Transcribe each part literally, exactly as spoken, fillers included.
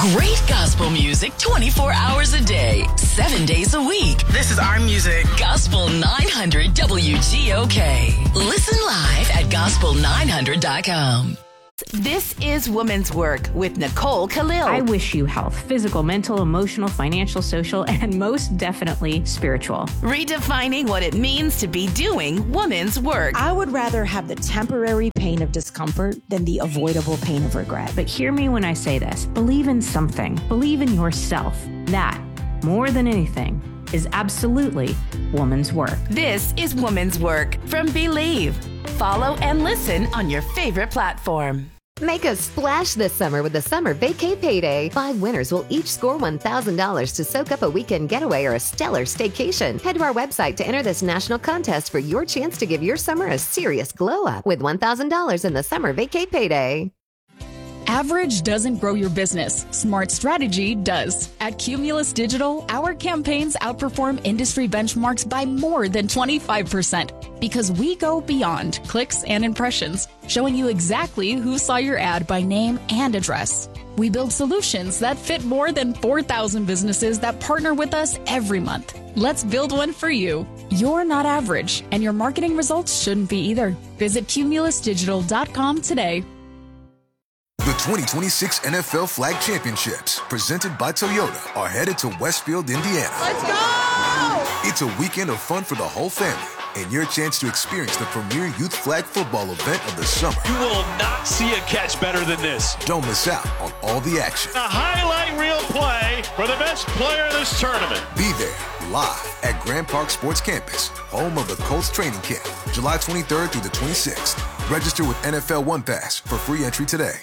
Great gospel music twenty-four hours a day, seven days a week. This is our music. Gospel nine hundred W G O K. Listen live at gospel nine hundred dot com. This is Woman's Work with Nicole Khalil. I wish you health, physical, mental, emotional, financial, social, and most definitely spiritual. Redefining what it means to be doing woman's work. I would rather have the temporary pain of discomfort than the avoidable pain of regret. But hear me when I say this. Believe in something. Believe in yourself. That, more than anything, is absolutely woman's work. This is Woman's Work from Believe. Follow and listen on your favorite platform. Make a splash this summer with the Summer Vacay Payday. Five winners will each score one thousand dollars to soak up a weekend getaway or a stellar staycation. Head to our website to enter this national contest for your chance to give your summer a serious glow up with one thousand dollars in the Summer Vacay Payday. Average doesn't grow your business. Smart strategy does. At Cumulus Digital, our campaigns outperform industry benchmarks by more than twenty-five percent because we go beyond clicks and impressions, showing you exactly who saw your ad by name and address. We build solutions that fit more than four thousand businesses that partner with us every month. Let's build one for you. You're not average, and your marketing results shouldn't be either. Visit cumulus digital dot com today. The twenty twenty-six N F L Flag Championships, presented by Toyota, are headed to Westfield, Indiana. Let's go! It's a weekend of fun for the whole family, and your chance to experience the premier youth flag football event of the summer. You will not see a catch better than this. Don't miss out on all the action. A highlight reel play for the best player in this tournament. Be there, live at Grand Park Sports Campus, home of the Colts training camp, July twenty-third through the twenty-sixth. Register with N F L One Pass for free entry today.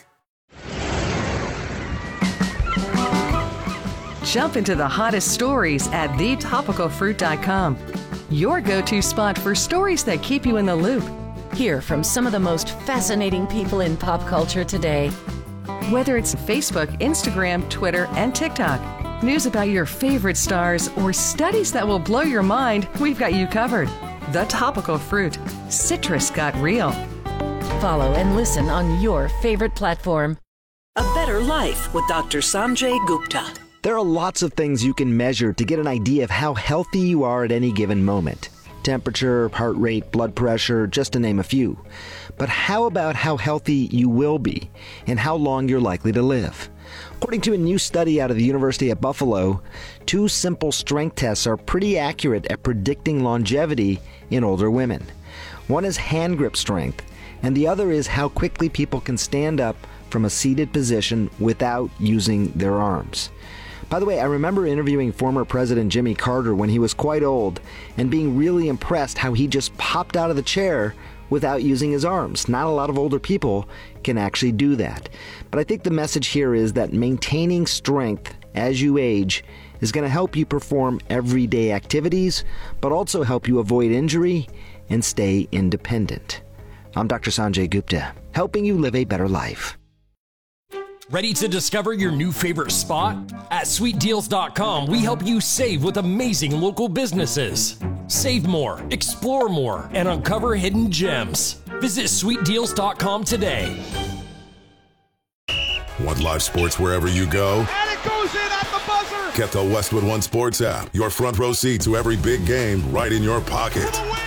Jump into the hottest stories at the topical fruit dot com. Your go-to spot for stories that keep you in the loop. Hear from some of the most fascinating people in pop culture today. Whether it's Facebook, Instagram, Twitter, and TikTok, news about your favorite stars, or studies that will blow your mind, we've got you covered. The Topical Fruit. Citrus got real. Follow and listen on your favorite platform. A Better Life with Doctor Sanjay Gupta. There are lots of things you can measure to get an idea of how healthy you are at any given moment. Temperature, heart rate, blood pressure, just to name a few. But how about how healthy you will be and how long you're likely to live? According to a new study out of the University of Buffalo, two simple strength tests are pretty accurate at predicting longevity in older women. One is hand grip strength, and the other is how quickly people can stand up from a seated position without using their arms. By the way, I remember interviewing former President Jimmy Carter when he was quite old and being really impressed how he just popped out of the chair without using his arms. Not a lot of older people can actually do that. But I think the message here is that maintaining strength as you age is going to help you perform everyday activities, but also help you avoid injury and stay independent. I'm Doctor Sanjay Gupta, helping you live a better life. Ready to discover your new favorite spot? At sweet deals dot com, we help you save with amazing local businesses. Save more, explore more, and uncover hidden gems. Visit sweet deals dot com today. Want live sports wherever you go? And it goes in at the buzzer! Get the Westwood One Sports app. Your front row seat to every big game right in your pocket. For the win!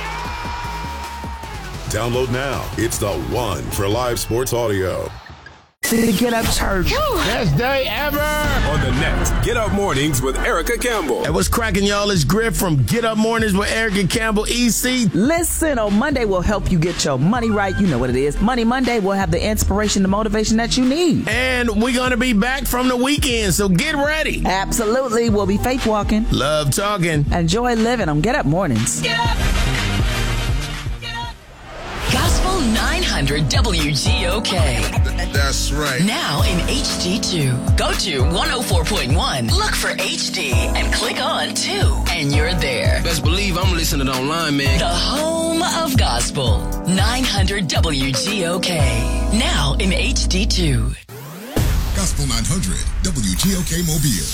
Yeah! Download now. It's the one for live sports audio. The Get Up Church. Best day ever. On the net, Get Up Mornings with Erica Campbell. And what's cracking, y'all? It's Griff from Get Up Mornings with Erica Campbell, E C. Listen, on Monday will help you get your money right. You know what it is. Money Monday will have the inspiration, the motivation that you need. And we're going to be back from the weekend, so get ready. Absolutely. We'll be faith walking. Love talking. Enjoy living on Get Up Mornings. Get up. Get up. Gospel nine hundred W G O K. That's right. Now in H D two. Go to one oh four point one. Look for H D and click on two. And you're there. Best believe I'm listening online, man. The home of gospel. nine hundred W G O K. Now in H D two. Gospel nine hundred W G O K Mobile.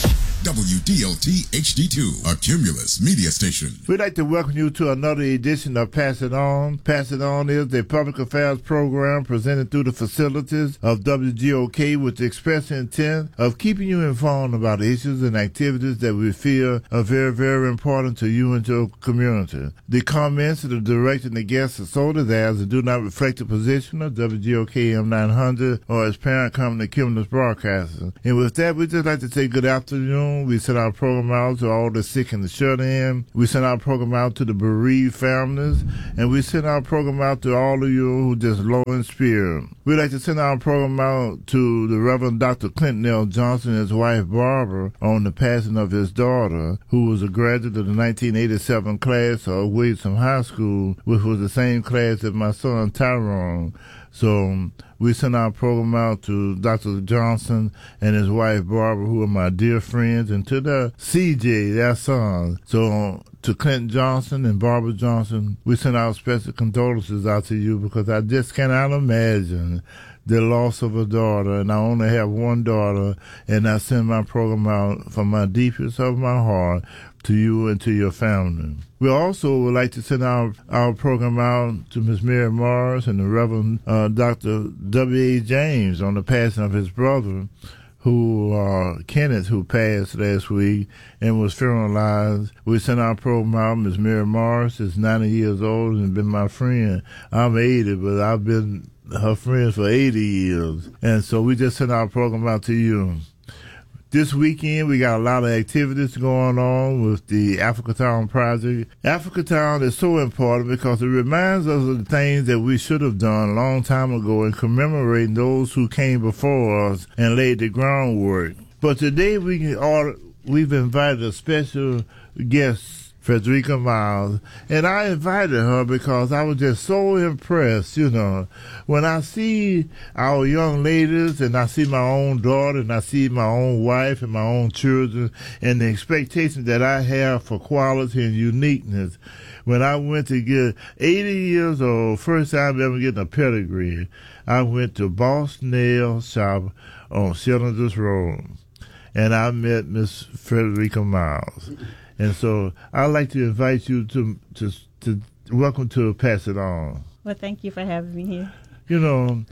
W D L T H D two, a Cumulus media station. We'd like to welcome you to another edition of Pass It On. Pass It On is a public affairs program presented through the facilities of W G O K with the express intent of keeping you informed about issues and activities that we feel are very, very important to you and your community. The comments that are directed and the guests are sold as and do not reflect the position of W G O K M nine hundred or its parent company, Cumulus Broadcasting. And with that, we'd just like to say good afternoon. We send our program out to all the sick and the shut-in. We send our program out to the bereaved families. And we send our program out to all of you who just low in spirit. We'd like to send our program out to the Reverend Doctor Clinton L. Johnson and his wife Barbara on the passing of his daughter, who was a graduate of the nineteen eighty-seven class of Wilson High School, which was the same class as my son Tyrone. So um, we send our program out to Doctor Johnson and his wife Barbara, who are my dear friends, and to the C J, their son. So um, to Clinton Johnson and Barbara Johnson, we send our special condolences out to you, because I just cannot imagine the loss of a daughter, and I only have one daughter, and I send my program out from my deepest of my heart to you and to your family. We also would like to send our, our program out to Miss Mary Morris and the Reverend uh, Doctor W A. James on the passing of his brother, who uh, Kenneth, who passed last week and was funeralized. We sent our program out. Miss Mary Morris is ninety years old and been my friend. I'm eighty, but I've been her friend for eighty years. And so we just sent our program out to you. This weekend, we got a lot of activities going on with the Africatown Project. Africatown is so important because it reminds us of the things that we should have done a long time ago in commemorating those who came before us and laid the groundwork. But today, we are, we've invited a special guest, Frederica Miles, and I invited her because I was just so impressed, you know. When I see our young ladies and I see my own daughter and I see my own wife and my own children and the expectation that I have for quality and uniqueness, when I went to get eighty years old, first time ever getting a pedigree, I went to Boss Nail Shop on Shillingers Road, and I met Miss Frederica Miles. And so I'd like to invite you to to to welcome to Pass It On. Well, thank you for having me here. You know,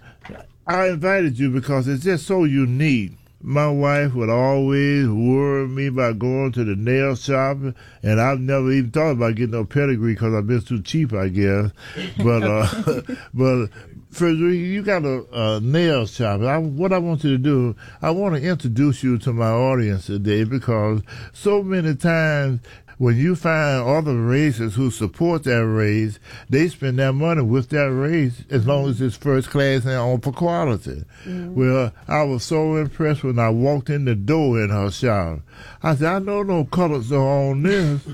I invited you because it's just so unique. My wife would always worry me about going to the nail shop, and I've never even thought about getting a pedigree because I've been too cheap, I guess. But uh, but Frederica, you got a, a nail shop. I, what I want you to do, I want to introduce you to my audience today, because so many times when you find other races who support that race, they spend their money with that race as long as it's first class and on for quality. Mm-hmm. Well, I was so impressed when I walked in the door in her shop. I said, I know no colors are on this.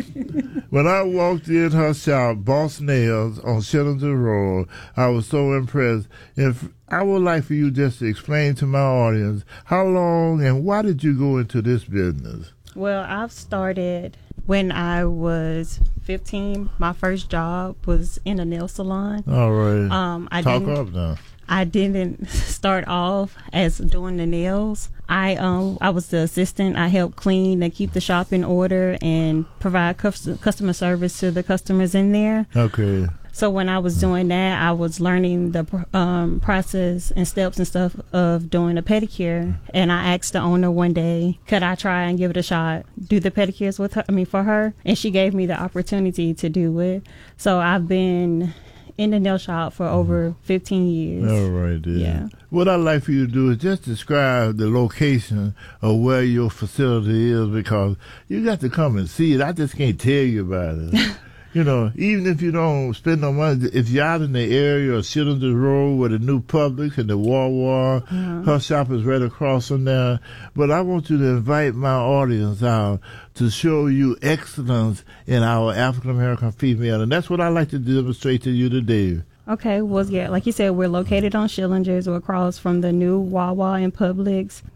When I walked in her shop, Boss Nails on Shillingers Road, I was so impressed. If I would like for you just to explain to my audience how long and why did you go into this business? Well, I've started when I was fifteen. My first job was in a nail salon. All right. Um, I Talk didn't, up now. I didn't start off as doing the nails. I um I was the assistant. I helped clean and keep the shop in order and provide cus- customer service to the customers in there. Okay. So when I was doing that, I was learning the um, process and steps and stuff of doing a pedicure. And I asked the owner one day, could I try and give it a shot, do the pedicures with her, I mean, for her? And she gave me the opportunity to do it. So I've been in the nail shop for over fifteen years. All right, then. Yeah. What I'd like for you to do is just describe the location of where your facility is, because you got to come and see it. I just can't tell you about it. You know, even if you don't spend no money, if you're out in the area of Shillingers Road where the new Publix and the Wawa, uh-huh. her shop is right across from there. But I want you to invite my audience out to show you excellence in our African-American female. And that's what I'd like to demonstrate to you today. Okay, well, yeah, like you said, we're located on Shillingers. We're across from the new Wawa and Publix.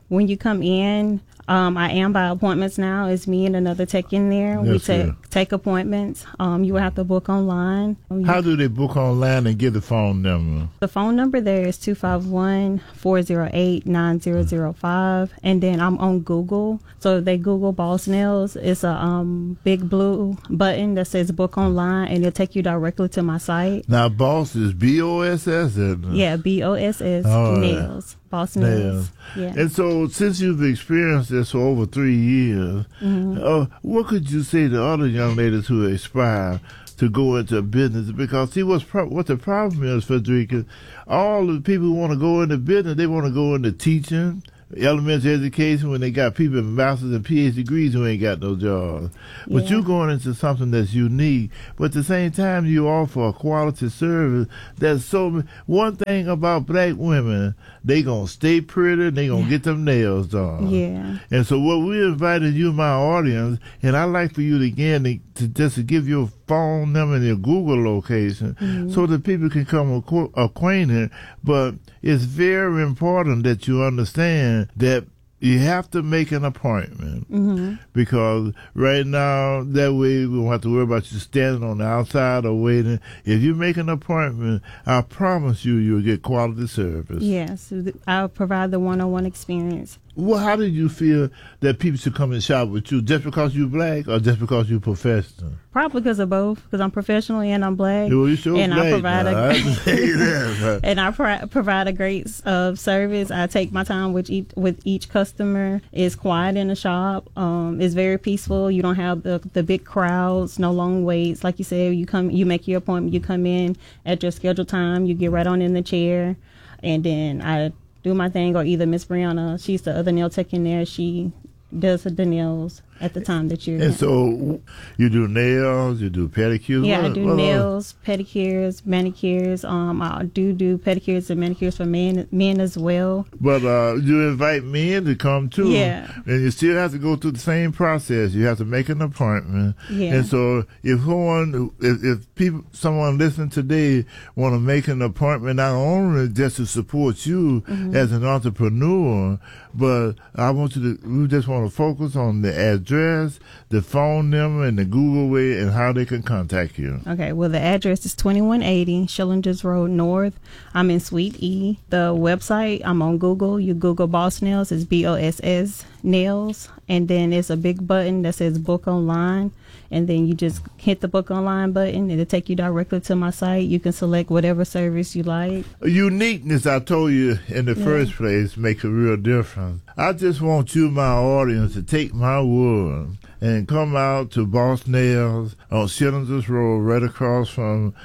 when you come in, um, I am by appointments now. It's me and another tech in there. Yes, we take sir. take appointments. Um, you will have to book online. How do they book online and get the phone number? The phone number there is two five one, four zero eight, nine zero zero five. And then I'm on Google. So if they Google Boss Nails, it's a um, big blue button that says book online, and it'll take you directly to my site. Now, Boss is B O S S? Yeah, B O S S, All right. Nails. Boss Nails. Yeah. And so, since you've experienced this for over three years, Mhm. uh, what could you say to other young ladies who aspire to go into business? Because see, what's pro- what the problem is, Frederica, all the people who want to go into business, they want to go into teaching, elementary education, when they got people with master's and P H D degrees who ain't got no jobs. But Yeah. you're going into something that's unique. But at the same time, you offer a quality service. That's so. One thing about black women, they gonna stay pretty. They gonna get them nails done. Yeah. And so, what we invited you, my audience, and I'd like for you to again to, to just to give your phone number and your Google location, Mhm. so that people can come acqu- acquainted. But it's very important that you understand that you have to make an appointment. Mm-hmm. Because right now, that way we won't have to worry about you standing on the outside or waiting. If you make an appointment, I promise you, you'll get quality service. Yes, I'll provide the one-on-one experience. Well, how do you feel that people should come and shop with you? Just because you're black or just because you're professional? Probably because of both, because I'm professional and I'm black. Well, you sure and black I provide now. a I have to say that. and I pro- provide a great uh, service. I take my time with each with each customer. It's quiet in the shop. Um, it's very peaceful. You don't have the the big crowds, no long waits. Like you said, you come, you make your appointment. You come in at your scheduled time. You get right on in the chair, and then I do my thing. Or either Miss Brianna, she's the other nail tech in there. She does the nails at the time that you're. And so you do nails, you do pedicures. Yeah, what, I do what nails, pedicures, manicures. Um, I do do pedicures and manicures for men, men as well. But uh, you invite men to come too. Yeah. And you still have to go through the same process. You have to make an appointment. Yeah. And so if someone, if, if people, someone listening today want to make an appointment, not only just to support you Mhm. as an entrepreneur, but I want you to, we just want to focus on the address, the phone number, and the Google way, and how they can contact you. Okay, well, the address is twenty-one eighty Schillingers Road North. I'm in Suite E. The website, I'm on Google. You Google Boss Nails, it's B O S S Nails. And then it's a big button that says Book Online. And then you just hit the Book Online button. It'll take you directly to my site. You can select whatever service you like. Uniqueness, I told you in the Yeah. first place, makes a real difference. I just want you, my audience, to take my word and come out to Boss Nails on Schillingers Road, right across from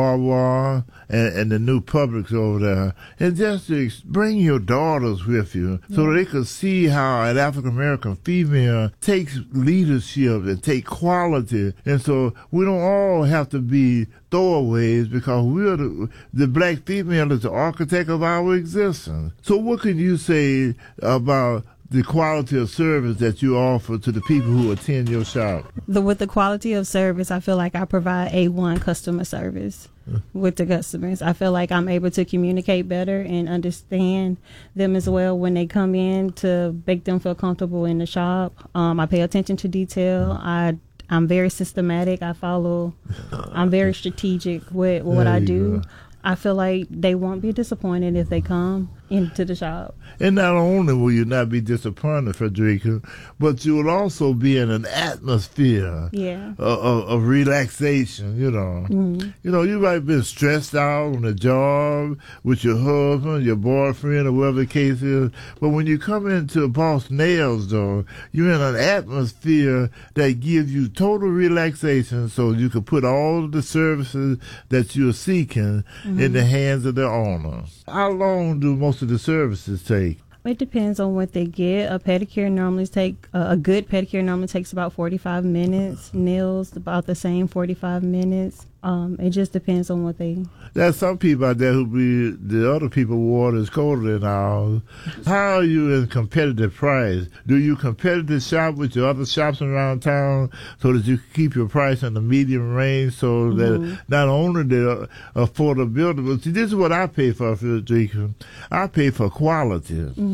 Wawa and, and the new Publix over there, and just to ex- bring your daughters with you so that they could see how an African American female takes leadership and take quality. And so we don't all have to be throwaways, because we're the, the black female is the architect of our existence. So what can you say about the quality of service that you offer to the people who attend your shop? The, with the quality of service, I feel like I provide A one customer service with the customers. I feel like I'm able to communicate better and understand them as well when they come in, to make them feel comfortable in the shop. Um, I pay attention to detail. I I'm very systematic. I follow. I'm very strategic with what There I you do. go. I feel like they won't be disappointed if they come into the shop. And not only will you not be disappointed, Frederica, but you will also be in an atmosphere Yeah. of, of, of relaxation, you know. Mhm. You know, you might have been stressed out on the job with your husband, your boyfriend, or whatever the case is. But when you come into Boss Nails, though, you're in an atmosphere that gives you total relaxation, so you can put all of the services that you're seeking in Mhm. the hands of the owner. How long do most of the services take? It depends on what they get. A pedicure normally take uh, a good pedicure normally takes about forty-five minutes. Nails about the same, forty-five minutes. Um, it just depends on what they. There's some people out there who be, the other people water is colder than ours. How are you in competitive price? Do you competitive shop with your other shops around town so that you can keep your price in the medium range, so Mhm. that not only the affordability, but see, this is what I pay for, Frederica. I pay for quality. Mhm.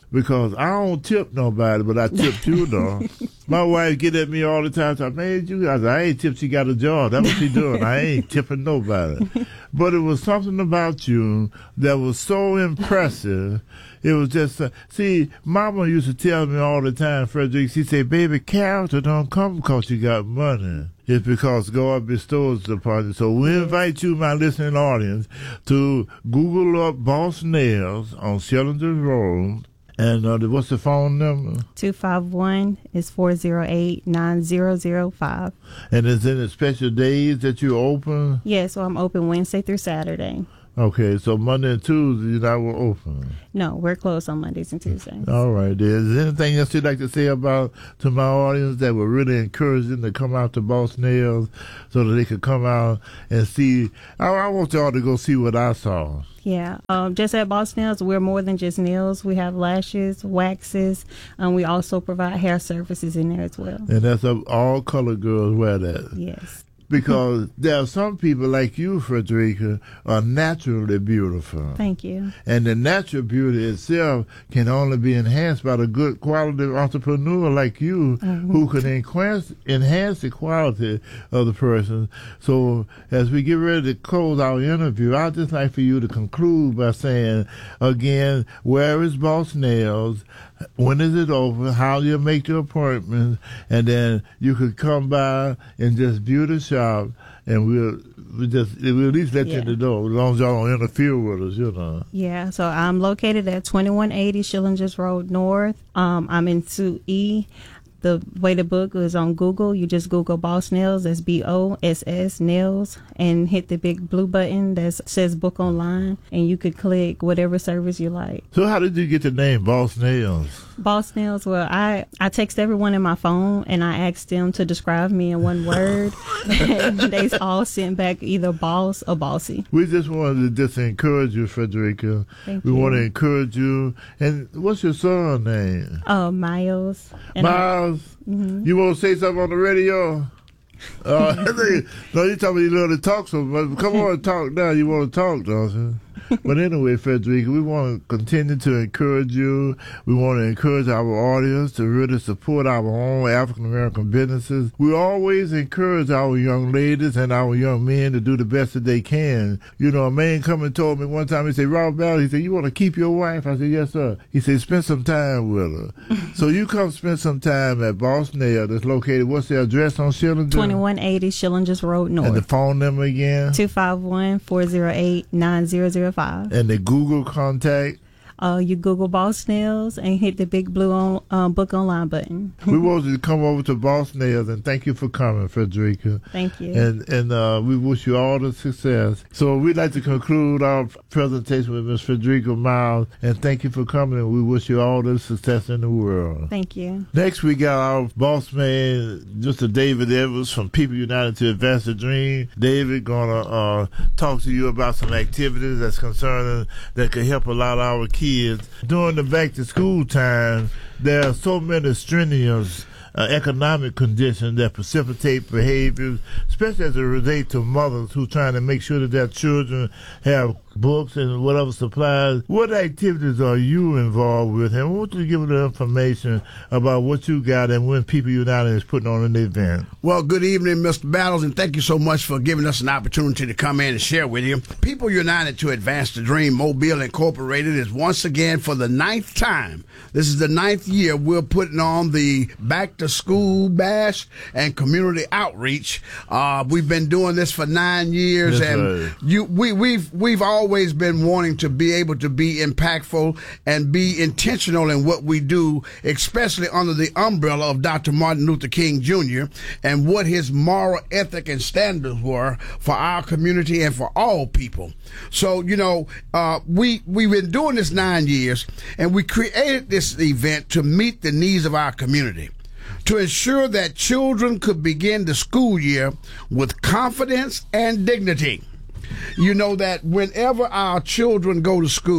because I don't tip nobody, but I tipped you, though. My wife get at me all the time. I made you guys. I ain't tipped. She got a job. That's what she doing. I ain't tipping nobody. But it was something about you that was so impressive. It was just, uh, see, Mama used to tell me all the time, Frederick, she said, baby, character don't come because you got money. It's because God bestows it upon you. So we invite you, my listening audience, to Google up Boss Nails on Schillinger Road. And uh, what's the phone number? two five one is four zero eight, nine zero zero five. And is there any special days that you open? Yeah, so I'm open Wednesday through Saturday. Okay, so Monday and Tuesday you're not open. No, we're closed on Mondays and Tuesdays. All right. Is there anything else you'd like to say about to my audience that would really encourage them to come out to Boss Nails so that they could come out and see? I, I want y'all to go see what I saw. Yeah, um, just at Boss Nails, we're more than just nails. We have lashes, waxes, and we also provide hair services in there as well. And that's up, all colored girls wear that. Yes. Because there are some people like you, Frederica, are naturally beautiful. Thank you. And the natural beauty itself can only be enhanced by the good quality entrepreneur like you, mm-hmm. who can enhance, enhance the quality of the person. So as we get ready to close our interview, I'd just like for you to conclude by saying, again, where is Boss Nails? When is it over? How do you make your appointments? And then you could come by and just view the shop, and we'll, we just we'll at least let yeah. you in the door, as long as y'all don't interfere with us, you know. Yeah, so I'm located at twenty-one eighty Schillingers Road North. Um, I'm in Suite E. The way to book is on Google. You just Google Boss Nails, that's B O S S Nails, and hit the big blue button that says book online, and you could click whatever service you like. So how did you get the name Boss Nails? Boss Nails, well, I, I text everyone in my phone, and I ask them to describe me in one word, and they all sent back either boss or bossy. We just wanted to just encourage you, Frederica. Thank we you. want to encourage you. And what's your son's name? Uh, Miles. And Miles? I, mm-hmm. You want to say something on the radio? Uh, no, you told me you love to talk so much. Come on and talk now. You want to talk, don't you? But anyway, Frederica, we want to continue to encourage you. We want to encourage our audience to really support our own African-American businesses. We always encourage our young ladies and our young men to do the best that they can. You know, a man come and told me one time, he said, Robert Ballard, he said, you want to keep your wife? I said, yes, sir. He said, spend some time with her. So you come spend some time at Boss Nail that's located, what's the address on Schillinger? twenty-one eighty Schillingers Road North. And the phone number again? two five one, four zero eight, nine zero zero five. And the Google contact? Uh, you Google Boss Nails and hit the big blue on, um, book online button. We want you to come over to Boss Nails, and thank you for coming, Frederica. Thank you. And and uh, we wish you all the success. So we'd like to conclude our presentation with Miz Frederica Miles, and thank you for coming, and we wish you all the success in the world. Thank you. Next, we got our boss man, Mister David Edwards from People United to Advance the Dream. David gonna uh, talk to you about some activities that's concerning that could help a lot of our kids. During the back to school time, there are so many strenuous uh, economic conditions that precipitate behaviors, especially as it relates to mothers who are trying to make sure that their children have books and whatever supplies. What activities are you involved with? And I want you to give us the information about what you got and when People United is putting on an event. Well, good evening, Mister Battles, and thank you so much for giving us an opportunity to come in and share with you. People United to Advance the Dream Mobile Incorporated is once again for the ninth time. This is the ninth year we're putting on the Back to School Bash and Community Outreach. Uh, we've been doing this for nine years, That's and right. you, we, we've we've all always been wanting to be able to be impactful and be intentional in what we do, especially under the umbrella of Doctor Martin Luther King Junior and what his moral ethic and standards were for our community and for all people. So, you know, uh, we, we've been doing this nine years, and we created this event to meet the needs of our community, to ensure that children could begin the school year with confidence and dignity. You know that whenever our children go to school,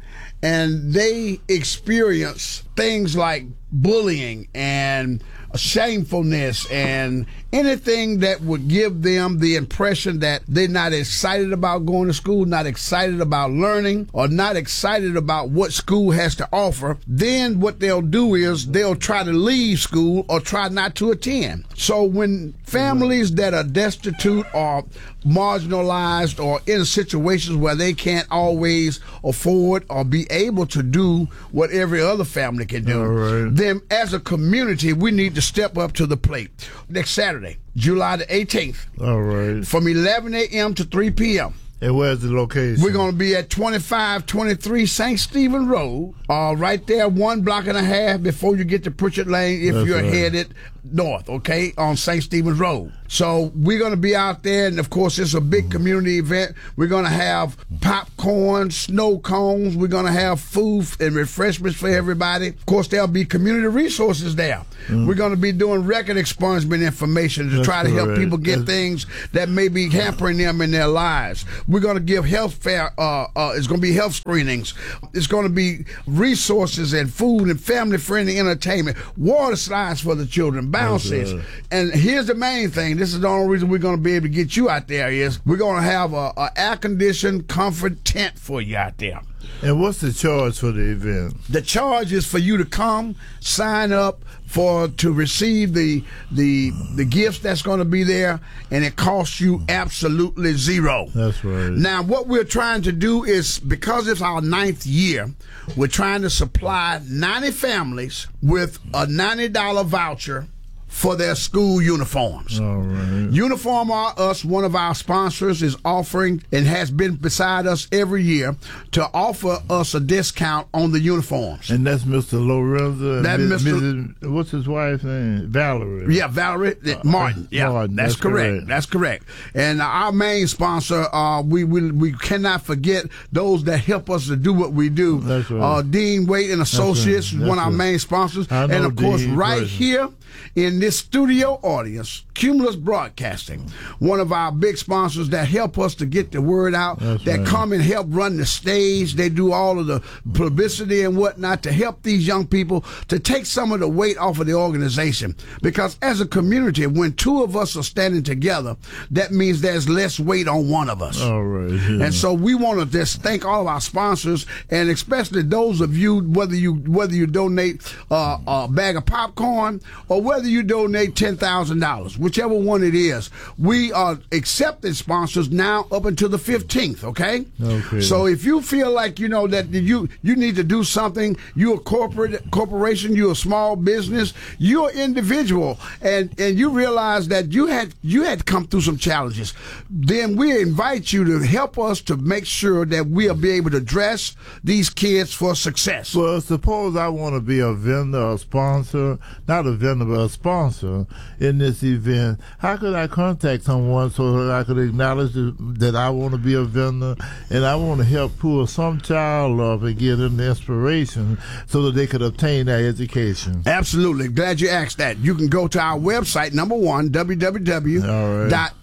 and they experience things like bullying and shamefulness and anything that would give them the impression that they're not excited about going to school, not excited about learning, or not excited about what school has to offer, then what they'll do is they'll try to leave school or try not to attend. So when families that are destitute or marginalized or in situations where they can't always afford or be able to do what every other family can do, right, then as a community, we need to step up to the plate. Next Saturday, July the eighteenth, all right, from eleven a.m. to three p.m. And where's the location? We're going to be at twenty-five twenty-three Saint Stephen Road, uh, right there, one block and a half before you get to Pritchard Lane if That's you're right. headed north, okay, on Saint Stephen's Road. So we're going to be out there, and of course it's a big community event. We're going to have popcorn, snow cones. We're going to have food and refreshments for everybody. Of course, there'll be community resources there. Mm. We're going to be doing record expungement information to That's try to correct. help people get That's... things that may be hampering them in their lives. We're going to give health fair. Uh, uh, it's going to be health screenings. It's going to be resources and food and family-friendly entertainment, water slides for the children, bounces. Right. And here's the main thing. This is the only reason we're going to be able to get you out there is we're going to have a, a air-conditioned comfort tent for you out there. And what's the charge for the event? The charge is for you to come, sign up for to receive the the the gifts that's going to be there, and it costs you absolutely zero. That's right. Now, what we're trying to do is, because it's our ninth year, we're trying to supply ninety families with a ninety dollar voucher for their school uniforms. All right. Uniform R Us, one of our sponsors, is offering and has been beside us every year to offer us a discount on the uniforms. And that's Mister Lorenzo. That Mister Missus What's his wife's name? Valerie. Yeah, Valerie uh, Martin. Yeah, Martin. That's, that's correct. correct. That's correct. And our main sponsor, uh, we, we we cannot forget those that help us to do what we do. That's right. Uh, Dean Waite and Associates is right. one of our right. main sponsors. I know and of course, Dean right person. here in this studio audience, Cumulus Broadcasting, one of our big sponsors that help us to get the word out, That's that right. come and help run the stage. They do all of the publicity and whatnot to help these young people to take some of the weight off of the organization. Because as a community, when two of us are standing together, that means there's less weight on one of us. All right. Yeah. And so we want to just thank all of our sponsors, and especially those of you, whether you whether you donate uh, a bag of popcorn or whether you donate ten thousand dollars, whichever one it is. We are accepting sponsors now up until the fifteenth, okay? Okay. So if you feel like, you know, that you you need to do something, you're a corporate corporation, you're a small business, you're an individual, and, and you realize that you had you had come through some challenges, then we invite you to help us to make sure that we'll be able to dress these kids for success. Well, suppose I want to be a vendor, a sponsor, not a vendor, but a sponsor in this event. How could I contact someone so that I could acknowledge that I want to be a vendor and I want to help pull some child up and give them the inspiration so that they could obtain that education? Absolutely. Glad you asked that. You can go to our website, number one, w w w dot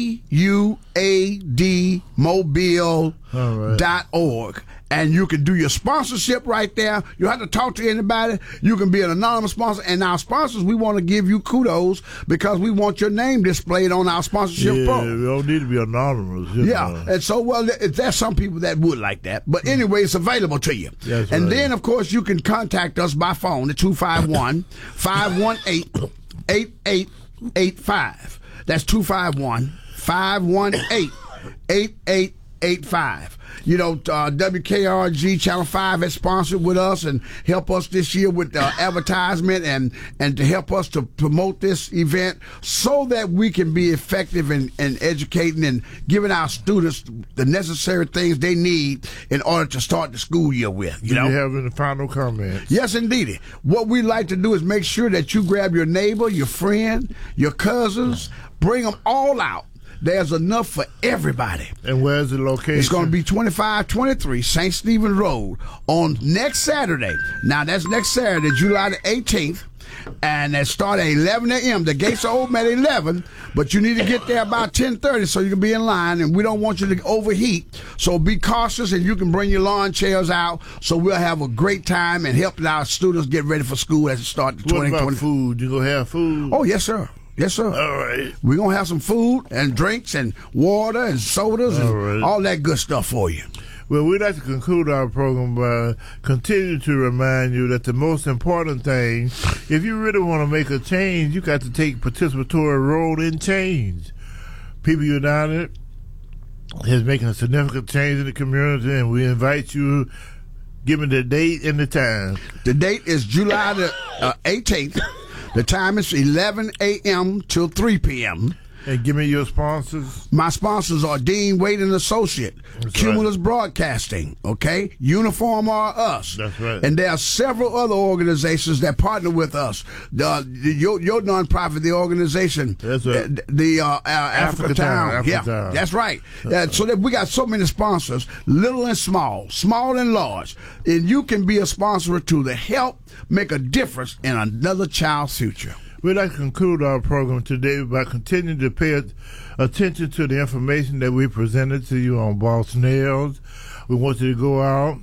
puad mobile dot org. And you can do your sponsorship right there. You don't have to talk to anybody. You can be an anonymous sponsor. And our sponsors, we want to give you kudos because we want your name displayed on our sponsorship yeah, program. We don't need to be anonymous. Yeah. Know. And so, well, there's some people that would like that. But anyway, it's available to you. That's and right. then, of course, you can contact us by phone at two five one, five one eight, eight eight eight five. That's two five one, five one eight, eight eight eight five. You know, uh, W K R G Channel five has sponsored with us and help us this year with uh, advertisement and, and to help us to promote this event so that we can be effective in, in educating and giving our students the necessary things they need in order to start the school year with. You Do know? you have any final comments? Yes, indeed. What we like to do is make sure that you grab your neighbor, your friend, your cousins, bring them all out. There's enough for everybody. And where's the location? It's going to be twenty-five twenty-three Saint Stephen Road on next Saturday. Now, that's next Saturday, July the eighteenth. and they start at eleven a.m. The gates are open at eleven, but you need to get there about ten thirty so you can be in line, and we don't want you to overheat. So be cautious, and you can bring your lawn chairs out, so we'll have a great time and help our students get ready for school as it starts the What twenty twenty. about food? You gonna have food? Oh, yes, sir. Yes, sir. All right. We're going to have some food and drinks and water and sodas and All right. all that good stuff for you. Well, we'd like to conclude our program by continuing to remind you that the most important thing, if you really want to make a change, you got to take participatory role in change. People United is making a significant change in the community, and we invite you, give me the date and the time. The date is July the uh, eighteenth. The time is eleven a.m. till three p.m. And give me your sponsors. My sponsors are Dean Wade and Associate, That's Cumulus right. Broadcasting, okay? Uniform are us. That's right. And there are several other organizations that partner with us. The, the your, your nonprofit, the organization, That's right. the, the uh, uh, Africa, Africa Town. Town, Africa yeah, Town. that's right. Uh, so that we got so many sponsors, little and small, small and large. And you can be a sponsor to the help make a difference in another child's future. We'd like to conclude our program today by continuing to pay attention to the information that we presented to you on Boss Nails. We want you to go out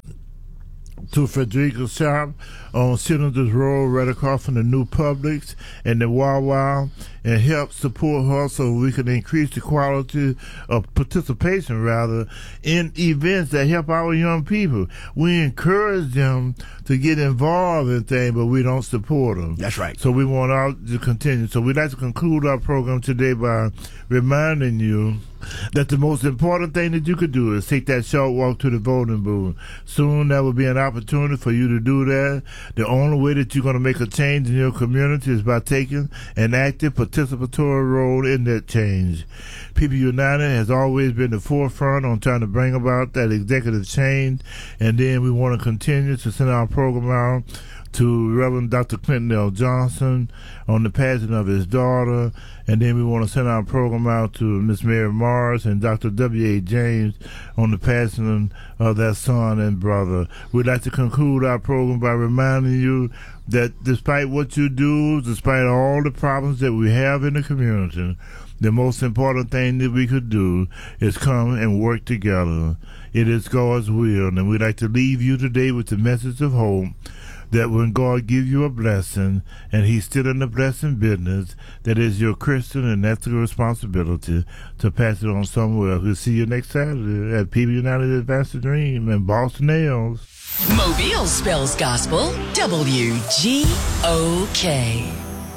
to Frederica's shop on Senators Road, right across from the new Publix and the Wawa, and help support her so we can increase the quality of participation, rather, in events that help our young people. We encourage them to get involved in things, but we don't support them. That's right. So we want all to continue. So we'd like to conclude our program today by reminding you that the most important thing that you could do is take that short walk to the voting booth. Soon there will be an opportunity for you to do that. The only way that you're going to make a change in your community is by taking an active participatory role in that change. People United has always been the forefront on trying to bring about that executive change, and then we want to continue to send our program out to Reverend Doctor Clinton L. Johnson on the passing of his daughter, and then we want to send our program out to Miss Mary Morris and Doctor W A. James on the passing of their son and brother. We'd like to conclude our program by reminding you that despite what you do, despite all the problems that we have in the community, the most important thing that we could do is come and work together. It is God's will, and we'd like to leave you today with the message of hope that when God gives you a blessing, and He's still in the blessing business, that is your Christian and ethical responsibility to pass it on somewhere else. We'll see you next Saturday at People United Advance the Dream and Boss Nails. Mobile spells gospel, W G O K.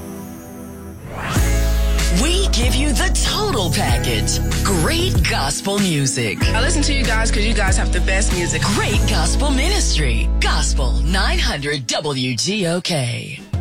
We give you the total package. Great gospel music. I listen to you guys because you guys have the best music. Great gospel ministry. Gospel nine hundred W G O K.